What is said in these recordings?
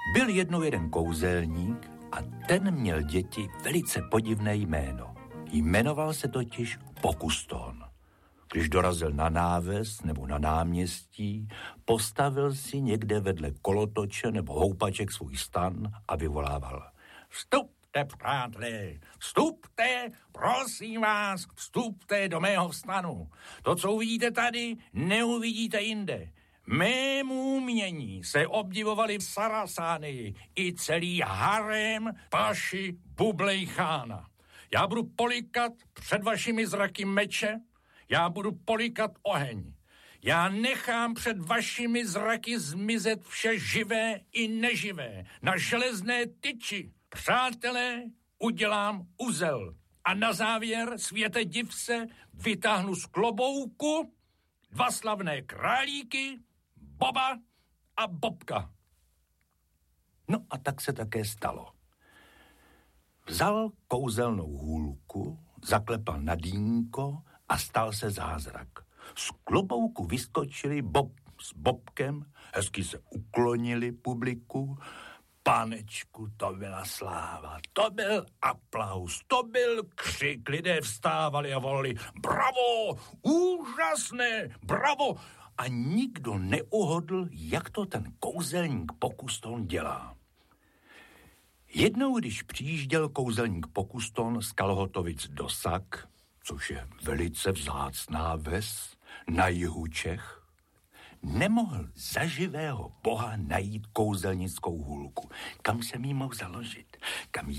Byl jednou jeden kouzelník a ten měl děti velice podivné jméno. Jmenoval se totiž Pokuston. Když dorazil na náves nebo na náměstí, postavil si někde vedle kolotoče nebo houpaček svůj stan a vyvolával: Vstupte, přátelé, vstupte, prosím vás, vstupte do mého stanu. To, co uvidíte tady, neuvidíte jinde. Mému umění se obdivovali Sarasány i celý harém paši Bublejchána. Já budu polikat před vašimi zraky meče, já budu polikat oheň. Já nechám před vašimi zraky zmizet vše živé i neživé na železné tyči. Přátelé, udělám uzel. A na závěr, světe div se, vytáhnu z klobouku 2 slavné králíky, Boba a Bobka. No a tak se také stalo. Vzal kouzelnou hůlku, zaklepal na dýnko a stal se zázrak. Z klobouku vyskočili Bob s Bobkem, hezky se uklonili publiku. Panečku, to byla sláva, to byl aplaus, to byl křik, lidé vstávali a volali: bravo, úžasné, bravo. A nikdo neuhodl, jak to ten kouzelník Pokuston dělá. Jednou, když přijížděl kouzelník Pokuston z Kalhotovic do Sak, což je velice vzácná ves na jihu Čech, nemohl za živého boha najít kouzelnickou hůlku. Kam jsem jí mohl založit? Kam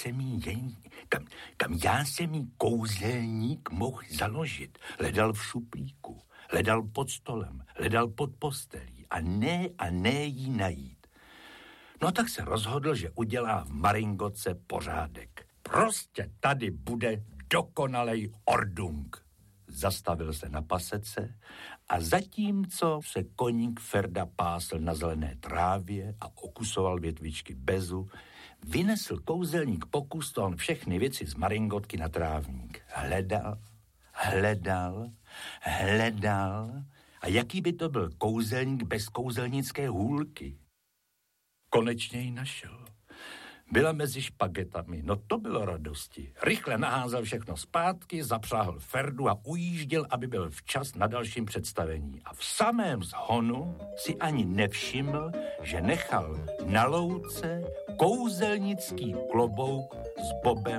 já jsem jí kouzelník mohl založit? Hledal v šuplíku, hledal pod stolem, hledal pod postelí a ne jí najít. No tak se rozhodl, že udělá v Maringoce pořádek. Prostě tady bude dokonalej ordung. Zastavil se na pasece a zatímco se koník Ferda pásl na zelené trávě a okusoval větvičky bezu, vynesl kouzelník Pokuston všechny věci z Maringotky na trávník. Hledal a jaký by to byl kouzelník bez kouzelnické hůlky? Konečně ji našel. Byla mezi špagetami, no to bylo radosti. Rychle naházel všechno zpátky, zapřáhl Ferdu a ujížděl, aby byl včas na dalším představení. A v samém zhonu si ani nevšiml, že nechal na louce kouzelnický klobouk s Bobem